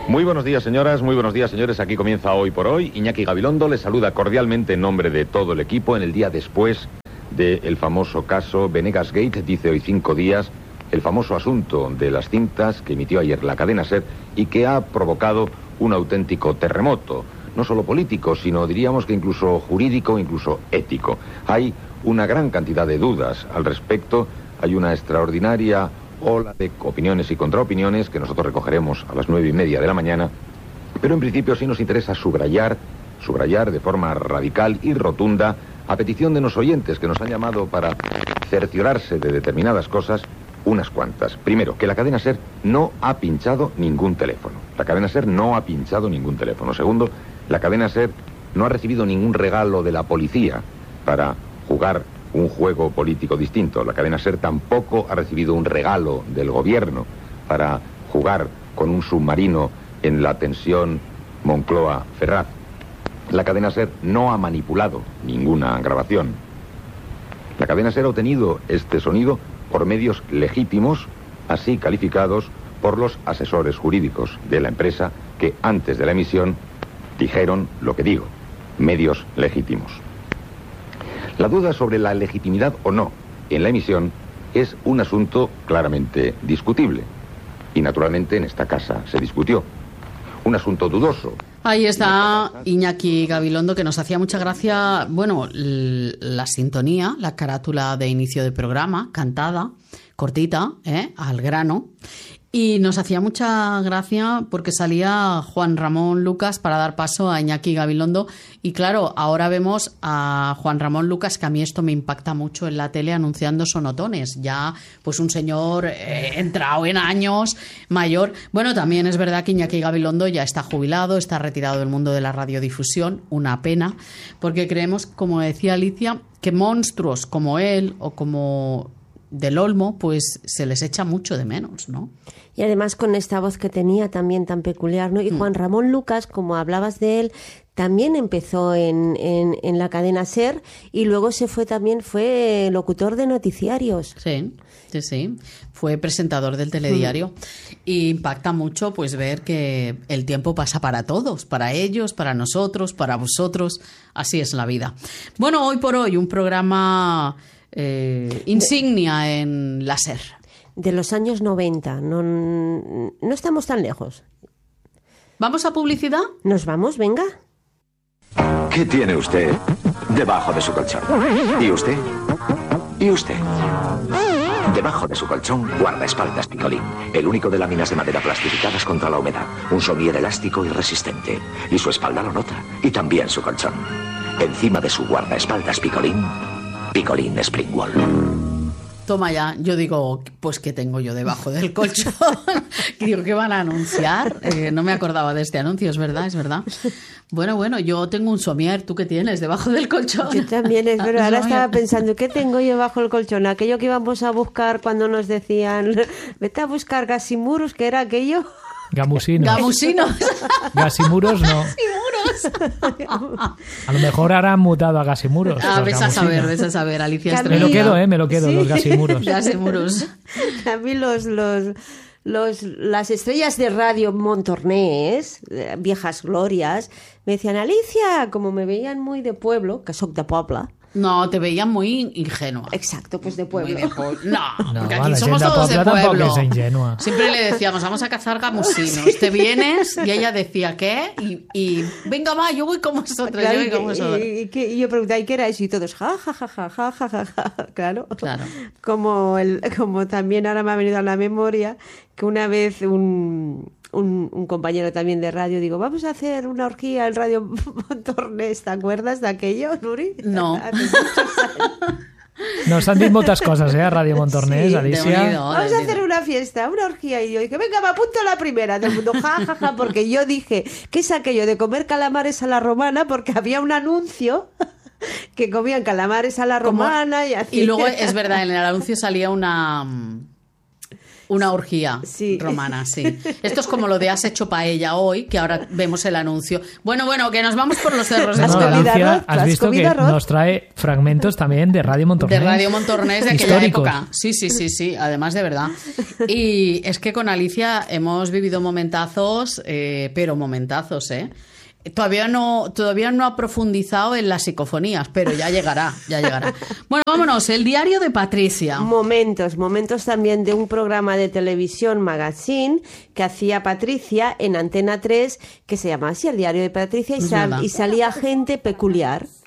Muy buenos días, señoras, muy buenos días, señores. Aquí comienza Hoy por Hoy. Iñaki Gabilondo les saluda cordialmente en nombre de todo el equipo en el día después del famoso caso Venegas Gate. Dice hoy 5 días, el famoso asunto de las cintas que emitió ayer la cadena SER y que ha provocado un auténtico terremoto, no solo político, sino diríamos que incluso jurídico, incluso ético. Hay una gran cantidad de dudas al respecto, hay una extraordinaria ola de opiniones y contraopiniones que nosotros recogeremos a las 9:30 de la mañana, pero en principio sí nos interesa subrayar de forma radical y rotunda, a petición de los oyentes que nos han llamado para cerciorarse de determinadas cosas, unas cuantas. Primero, que la cadena SER no ha pinchado ningún teléfono. La cadena SER no ha pinchado ningún teléfono. Segundo, la cadena SER no ha recibido ningún regalo de la policía para jugar un juego político distinto. La cadena SER tampoco ha recibido un regalo del gobierno para jugar con un submarino en la tensión Moncloa-Ferraz. La cadena SER no ha manipulado ninguna grabación. La cadena SER ha obtenido este sonido por medios legítimos, así calificados por los asesores jurídicos de la empresa que antes de la emisión dijeron lo que digo, medios legítimos. La duda sobre la legitimidad o no en la emisión es un asunto claramente discutible. Y naturalmente en esta casa se discutió. Un asunto dudoso. Ahí está Iñaki Gabilondo, que nos hacía mucha gracia, bueno, la sintonía, la carátula de inicio de programa, cantada, cortita, al grano. Y nos hacía mucha gracia porque salía Juan Ramón Lucas para dar paso a Iñaki Gabilondo. Y claro, ahora vemos a Juan Ramón Lucas, que a mí esto me impacta mucho en la tele, anunciando sonotones. Ya, pues un señor entrado en años, mayor. Bueno, también es verdad que Iñaki Gabilondo ya está jubilado, está retirado del mundo de la radiodifusión. Una pena, porque creemos, como decía Alicia, que monstruos como él o como Del Olmo, pues se les echa mucho de menos, ¿no? Y además con esta voz que tenía también tan peculiar, ¿no? Y Juan Ramón Lucas, como hablabas de él, también empezó en la cadena SER y luego fue locutor de noticiarios. Sí. Fue presentador del telediario. Y impacta mucho pues ver que el tiempo pasa para todos, para ellos, para nosotros, para vosotros. Así es la vida. Bueno, Hoy por Hoy, un programa insignia en la SER. De los años 90, no estamos tan lejos. ¿Vamos a publicidad? ¿Nos vamos? Venga. ¿Qué tiene usted debajo de su colchón? ¿Y usted? ¿Y usted? Debajo de su colchón, guardaespaldas Picolín, el único de láminas de madera plastificadas contra la humedad, un somier elástico y resistente. Y su espalda lo nota, y también su colchón. Encima de su guardaespaldas Picolín Springwall. Toma ya, yo digo, pues ¿qué tengo yo debajo del colchón? Digo, ¿qué van a anunciar? No me acordaba de este anuncio, es verdad. Bueno, yo tengo un somier, ¿tú qué tienes debajo del colchón? Yo también, es verdad. Ahora estaba pensando, ¿qué tengo yo bajo el colchón? Aquello que íbamos a buscar cuando nos decían, vete a buscar gasimuros, ¿qué era aquello? Gamusinos. Gasimuros no. A lo mejor ahora han mutado a gasimuros. Ves a saber, Alicia. Me lo quedo, sí. Los gasimuros. Gasimuros. A mí las estrellas de radio Montornès, viejas glorias, me decían, Alicia, como me veían muy de pueblo, que soc de poble. No, te veían muy ingenua. Exacto, pues de pueblo. No, porque aquí somos todos de pueblo. Siempre le decíamos, vamos a cazar gamusinos. Te vienes, y ella decía, ¿qué? Y venga, va, yo voy con vosotros. Claro, y yo preguntaba, ¿y qué era eso? Y todos, ja. Claro. Como también ahora me ha venido a la memoria que una vez un compañero también de radio, digo, vamos a hacer una orgía en Radio Montornès, ¿te acuerdas de aquello, Nuri? No. Nos han dicho muchas cosas, Radio Montornès, sí, Alicia. Vamos a hacer una fiesta, una orgía, y yo dije, venga, me apunto la primera. Todo el mundo, ja, porque yo dije, ¿qué es aquello de comer calamares a la romana? Porque había un anuncio que comían calamares a la romana. Y luego, es verdad, en el anuncio salía una Una orgía romana, sí. Esto es como lo de has hecho paella hoy, que ahora vemos el anuncio. Bueno, que nos vamos por los cerros. Alicia, has visto que nos trae fragmentos también de Radio Montornés. De Radio Montornés de aquella época. Sí, además de verdad. Y es que con Alicia hemos vivido momentazos, pero momentazos, ¿eh? Todavía no ha profundizado en las psicofonías, pero ya llegará. Bueno, vámonos, el diario de Patricia. Momentos también de un programa de televisión magazine que hacía Patricia en Antena 3, que se llamaba así, el diario de Patricia, y salía gente peculiar.